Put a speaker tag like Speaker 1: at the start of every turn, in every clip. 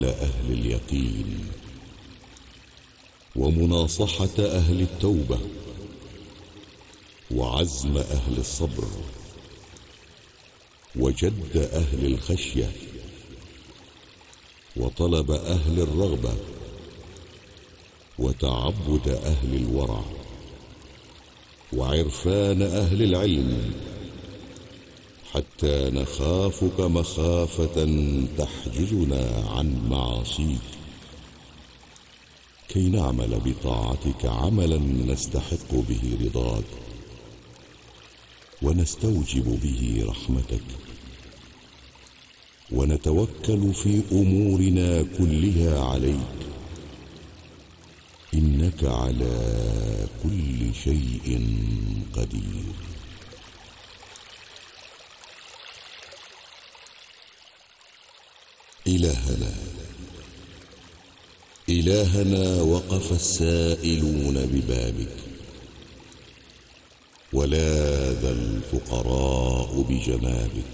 Speaker 1: أهل اليقين ومناصحة أهل التوبة وعزم أهل الصبر وجد أهل الخشية وطلب أهل الرغبة وتعبد أهل الورع وعرفان أهل العلم حتى نخافك مخافة تحجزنا عن معاصيك كي نعمل بطاعتك عملا نستحق به رضاك ونستوجب به رحمتك ونتوكل في أمورنا كلها عليك إنك على كل شيء قدير. إلهنا وقف السائلون ببابك ولاذ الفقراء بجنابك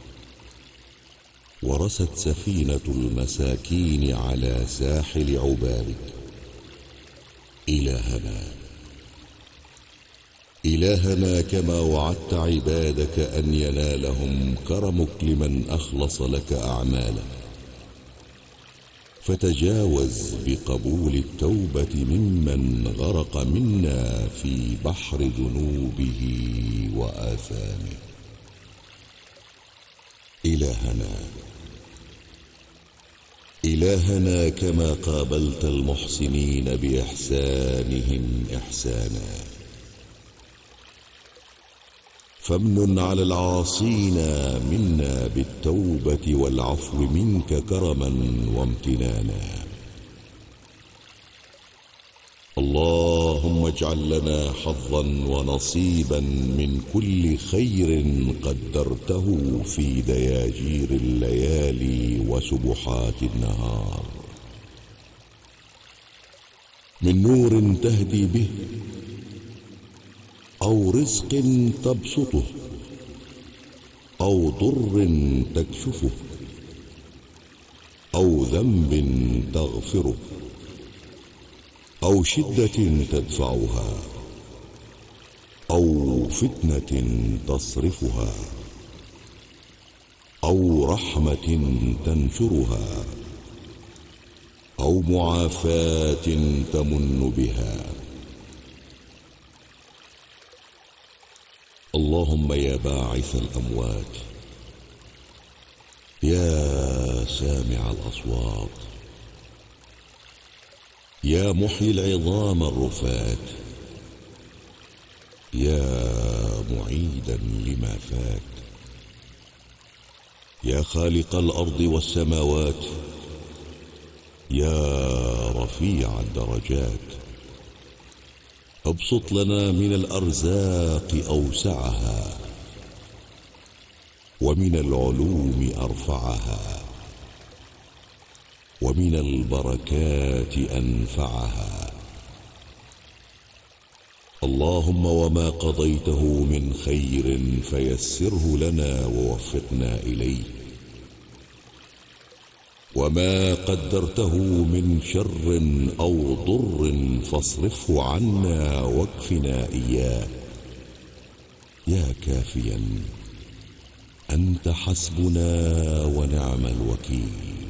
Speaker 1: ورست سفينة المساكين على ساحل عبابك. إلهنا كما وعدت عبادك أن ينالهم كرمك لمن أخلص لك أعماله فتجاوز بقبول التوبة ممن غرق منا في بحر ذنوبه وآثامه. إلهنا كما قابلت المحسنين بإحسانهم إحسانا فامنن على العاصين منا بالتوبة والعفو منك كرما وامتنانا. اللهم اجعل لنا حظا ونصيبا من كل خير قدرته في دياجير الليالي وسبحات النهار من نور تهدي به أو رزق تبسطه أو ضر تكشفه أو ذنب تغفره أو شدة تدفعها أو فتنة تصرفها أو رحمة تنشرها أو معافاة تمن بها. اللهم يا باعث الأموات يا سامع الأصوات يا محيي العظام الرفات يا معيدا لما فات يا خالق الأرض والسماوات يا رفيع الدرجات ابسط لنا من الأرزاق أوسعها ومن العلوم أرفعها ومن البركات أنفعها. اللهم وما قضيته من خير فيسره لنا ووفقنا إليه وما قدرته من شر أو ضر فاصرفه عنا واكفنا إياه يا كافيا أنت حسبنا ونعم الوكيل.